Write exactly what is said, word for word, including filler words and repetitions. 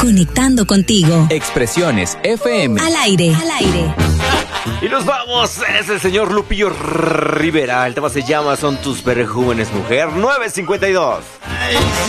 conectando contigo. Expresiones F M. Al aire, al aire. Y nos vamos, es el señor Lupillo Rivera. El tema se llama Son tus perejúmenes, mujer. nueve cincuenta y dos.